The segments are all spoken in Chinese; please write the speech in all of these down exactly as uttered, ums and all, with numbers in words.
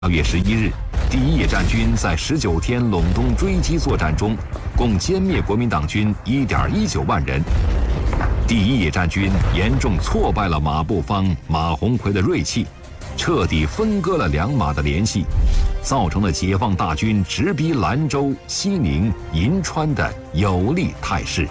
八月十一日，第一野战军在十九天陇东追击作战中，共歼灭国民党军一点一九万人。第一野战军严重挫败了马步芳、马鸿逵的锐气，彻底分割了两马的联系，造成了解放大军直逼兰州、西宁、银川的有利态势。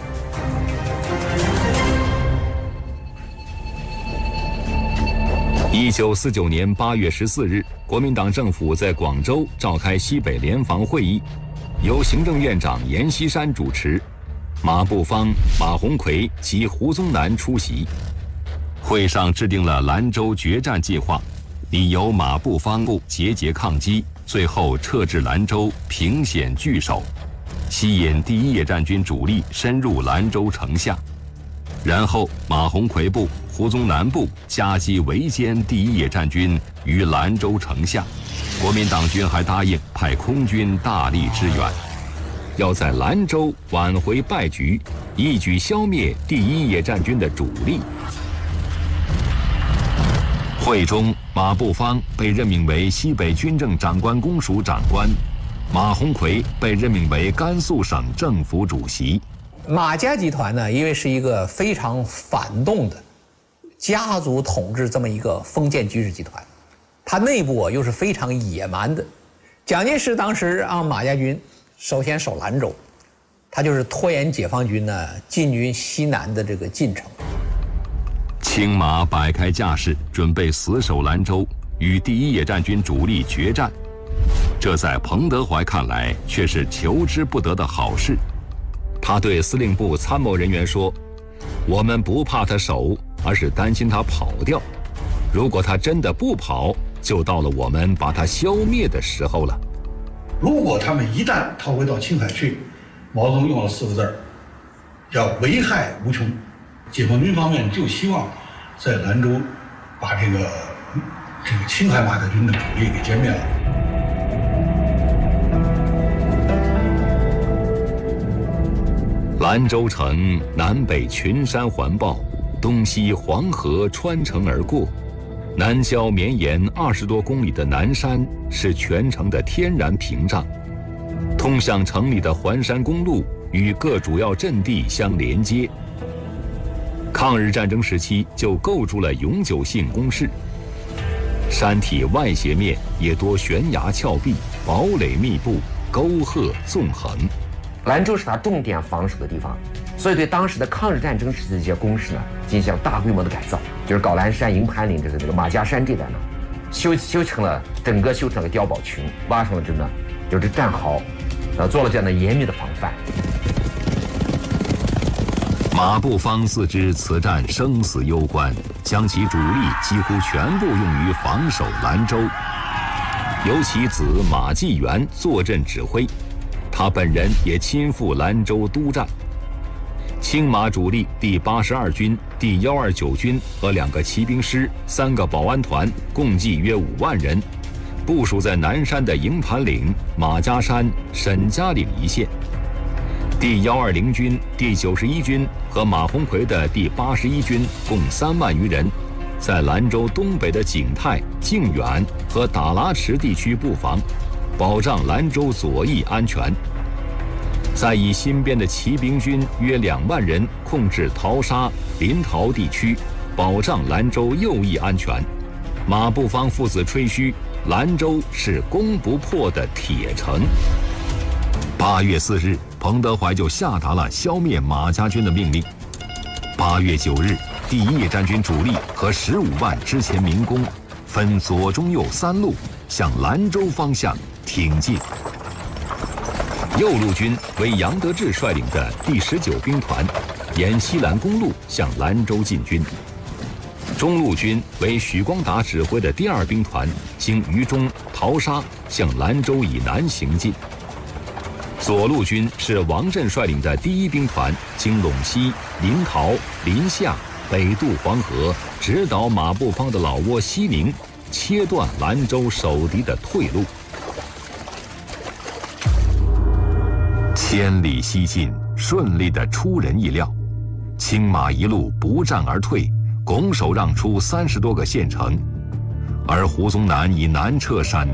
一九四九年八月十四日，国民党政府在广州召开西北联防会议，由行政院长阎锡山主持，马步芳、马鸿逵及胡宗南出席。会上制定了兰州决战计划，以由马步芳部节节抗击，最后撤至兰州，凭险据守，吸引第一野战军主力深入兰州城下。然后马鸿逵部、胡宗南部夹击围歼第一野战军于兰州城下。国民党军还答应派空军大力支援，要在兰州挽回败局，一举消灭第一野战军的主力。会中，马步芳被任命为西北军政长官公署长官，马鸿逵被任命为甘肃省政府主席。 马家集团呢，因为是一个非常反动的家族统治这么一个封建军事集团，它内部又是非常野蛮的。蒋介石当时让马家军首先守兰州，他就是拖延解放军呢进军西南的这个进程。 青马摆开架势，准备死守兰州，与第一野战军主力决战。这在彭德怀看来却是求之不得的好事。他对司令部参谋人员说：“我们不怕他守，而是担心他跑掉。如果他真的不跑，就到了我们把他消灭的时候了。” 如果他们一旦逃回到青海去，毛泽东用了四个字儿，叫危害无穷。解放军方面就希望在兰州把这个这个青海马家军的主力给歼灭了。 兰州城南北群山环抱，东西黄河穿城而过，南郊绵延二十多公里的南山是全城的天然屏障，通向城里的环山公路与各主要阵地相连接。抗日战争时期就构筑了永久性工事，山体外斜面也多悬崖峭壁，堡垒密布，沟壑纵横。 兰州是他重点防守的地方，所以对当时的抗日战争时期的这些工事呢，进行大规模的改造，就是高兰山、营盘岭，这是这个马家山这带呢，修修成了整个修成了碉堡群，挖上了这呢，就是战壕，呃，做了这样的严密的防范。 马步芳自知此战生死攸关，将其主力几乎全部用于防守兰州，由其子马继元坐镇指挥。他本人也亲赴兰州督战。青马主力第八十二军、第一二九军和两个骑兵师、三个保安团，共计约五万人，部署在南山的营盘岭、马家山、沈家岭一线。第一二零军、第九十一军和马鸿逵的第八十一军共三万余人，在兰州东北的景泰、靖远和打拉池地区布防，保障兰州左翼安全。再以新编的骑兵军约两万人控制淘沙、临洮地区，保障兰州右翼安全。马步芳父子吹嘘，兰州是攻不破的铁城。八月四日，彭德怀就下达了消灭马家军的命令。八月九日，第一野战军主力和十五万之前民工分左、中、右三路向兰州方向挺进。右路军为杨得志率领的第十九兵团，沿西兰公路向兰州进军；中路军为许光达指挥的第二兵团，经渝中、淘沙向兰州以南行进；左路军是王震率领的第一兵团，经陇西、临洮、临夏，北渡黄河，直捣马步芳的老窝西宁，切断兰州守敌的退路。千里西进，顺利的出人意料。青马一路不战而退，拱手让出三十多个县城。 而胡宗南以南撤陕